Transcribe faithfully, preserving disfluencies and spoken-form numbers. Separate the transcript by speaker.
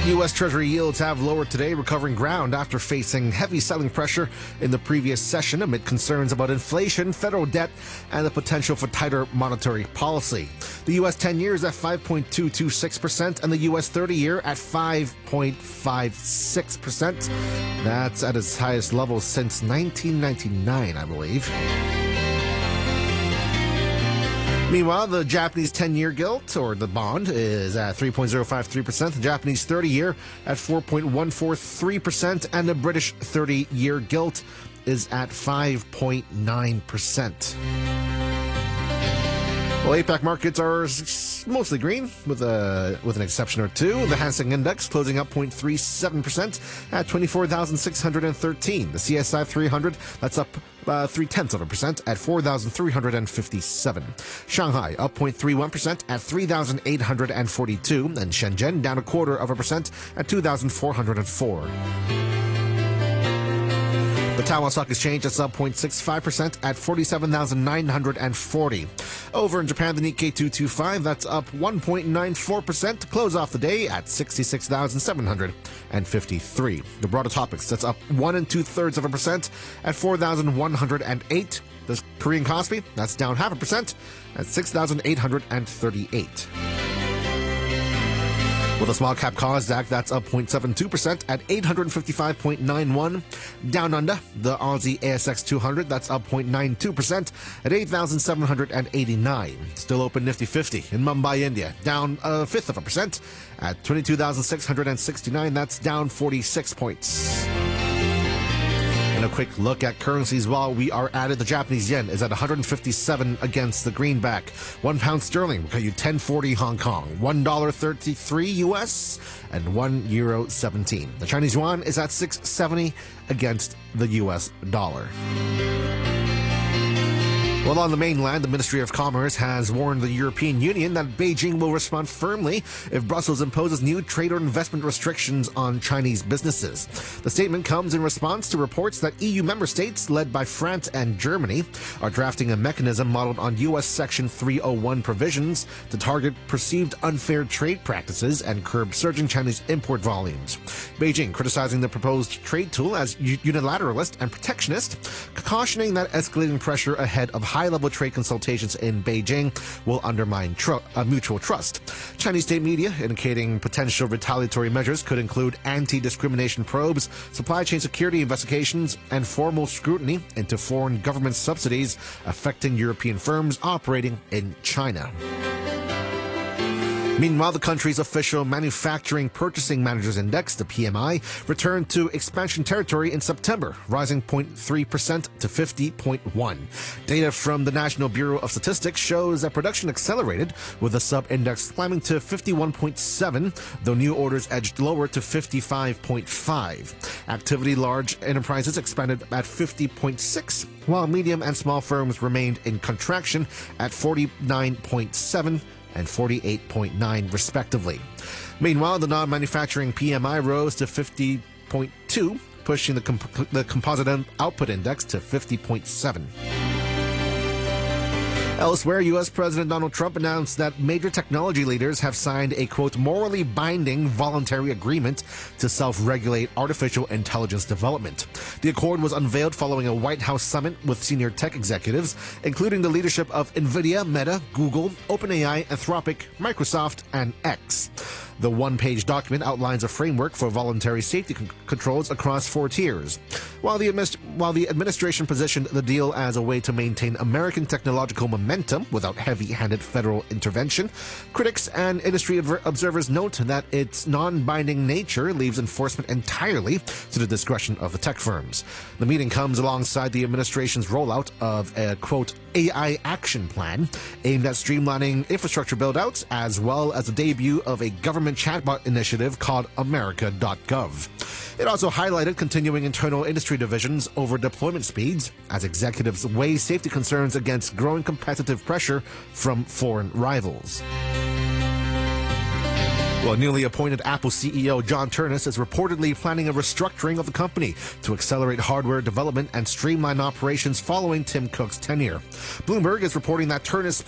Speaker 1: U S. Treasury yields have lowered today, recovering ground after facing heavy selling pressure in the previous session amid concerns about inflation, federal debt, and the potential for tighter monetary policy. The U S ten-year is at five point two two six percent and the U S thirty-year at five point five six percent. That's at its highest level since nineteen ninety-nine, I believe. Meanwhile, the Japanese ten-year gilt, or the bond, is at three point zero five three percent, the Japanese thirty-year at four point one four three percent, and the British thirty-year gilt is at five point nine percent. Well, APAC markets are mostly green, with a with an exception or two. The Hang Seng Index closing up zero point three seven percent at twenty-four thousand six hundred thirteen. The C S I three hundred, that's up uh, three-tenths of a percent at four thousand three hundred fifty-seven. Shanghai up zero point three one percent at three thousand eight hundred forty-two. And Shenzhen down a quarter of a percent at two thousand four hundred four. The Taiwan Stock Exchange is up zero point six five percent at forty-seven thousand nine hundred forty. Over in Japan, the Nikkei two twenty-five, that's up one point nine four percent to close off the day at sixty-six thousand seven hundred fifty-three. The broader topics, that's up one and two-thirds of a percent at four thousand one hundred eight. The Korean Kospi, that's down half a percent at six thousand eight hundred thirty-eight. With a small cap Kosdaq, that's up zero point seven two percent at eight hundred fifty-five point nine one. Down under, the Aussie A S X two hundred, that's up zero point nine two percent at eight thousand seven hundred eighty-nine. Still open Nifty fifty in Mumbai, India, down a fifth of a percent at twenty-two thousand six hundred sixty-nine. That's down forty-six points. And a quick look at currencies while we are at it. The Japanese yen is at one hundred fifty-seven against the greenback. One pound sterling will pay you ten forty Hong Kong, one dollar thirty-three U S, and one euro seventeen. The Chinese yuan is at six seventy against the U S dollar. Well, on the mainland, the Ministry of Commerce has warned the European Union that Beijing will respond firmly if Brussels imposes new trade or investment restrictions on Chinese businesses. The statement comes in response to reports that E U member states, led by France and Germany, are drafting a mechanism modeled on U S Section three oh one provisions to target perceived unfair trade practices and curb surging Chinese import volumes. Beijing criticizing the proposed trade tool as unilateralist and protectionist, cautioning that escalating pressure ahead of high-level trade consultations in Beijing will undermine tr- uh, mutual trust. Chinese state media indicating potential retaliatory measures could include anti-discrimination probes, supply chain security investigations, and formal scrutiny into foreign government subsidies affecting European firms operating in China. Meanwhile, the country's official Manufacturing Purchasing Managers Index, the P M I, returned to expansion territory in September, rising zero point three percent to fifty point one. Data from the National Bureau of Statistics shows that production accelerated, with the sub-index climbing to fifty-one point seven, though new orders edged lower to fifty-five point five. Activity large enterprises expanded at fifty point six, while medium and small firms remained in contraction at forty-nine point seven and forty-eight point nine, respectively. Meanwhile, the non-manufacturing P M I rose to fifty point two, pushing the, comp- the composite output index to fifty point seven. Elsewhere, U S. President Donald Trump announced that major technology leaders have signed a, quote, morally binding voluntary agreement to self-regulate artificial intelligence development. The accord was unveiled following a White House summit with senior tech executives, including the leadership of NVIDIA, Meta, Google, OpenAI, Anthropic, Microsoft, and X. The one-page document outlines a framework for voluntary safety c- controls across four tiers. While the, administ- while the administration positioned the deal as a way to maintain American technological momentum without heavy-handed federal intervention, critics and industry obver- observers note that its non-binding nature leaves enforcement entirely to the discretion of the tech firms. The meeting comes alongside the administration's rollout of a, quote, A I action plan aimed at streamlining infrastructure build-outs, as well as the debut of a government chatbot initiative called America dot gov. It also highlighted continuing internal industry divisions over deployment speeds as executives weigh safety concerns against growing competitive pressure from foreign rivals. Well, newly appointed Apple C E O John Ternus is reportedly planning a restructuring of the company to accelerate hardware development and streamline operations following Tim Cook's tenure. Bloomberg is reporting that Ternus